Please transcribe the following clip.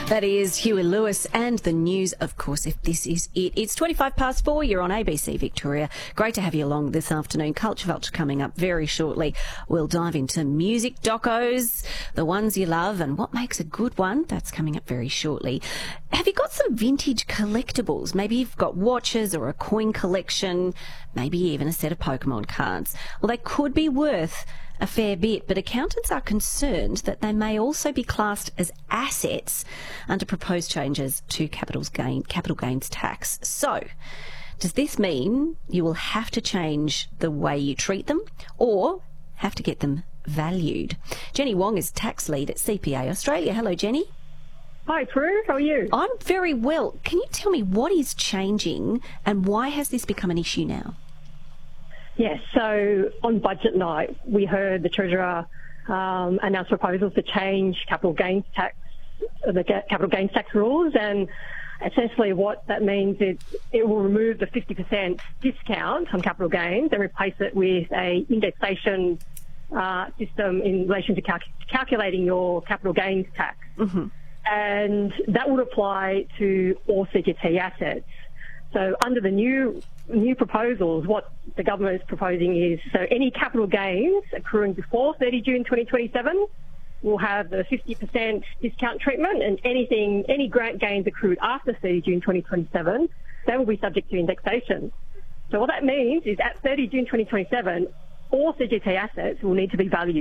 That is Huey Lewis and the news, of course, if this is it. It's 4:25. You're on ABC Victoria. Great to have you along this afternoon. Culture Vulture coming up very shortly. We'll dive into music docos, the ones you love, and what makes a good one. That's coming up very shortly. Have you got some vintage collectibles? Maybe you've got watches or a coin collection, maybe even a set of Pokemon cards. Well, they could be worth a fair bit, but accountants are concerned that they may also be classed as assets under proposed changes to capital gains tax. So, does this mean you will have to change the way you treat them or have to get them valued? Jenny Wong is tax lead at CPA Australia. Hello, Jenny. Hi, Prue. How are you? I'm very well. Can you tell me what is changing and why has this become an issue now? Yes, so on budget night, we heard the Treasurer announce proposals to change capital gains tax rules, and essentially what that means is it will remove the 50% discount on capital gains and replace it with a indexation system in relation to calculating your capital gains tax. Mm-hmm. And that would apply to all CGT assets. So under the new proposals, what the government is proposing is, so any capital gains accruing before 30 June 2027 will have the 50% discount treatment, and any grant gains accrued after 30 June 2027, they will be subject to indexation. So what that means is at 30 June 2027, all CGT assets will need to be valued.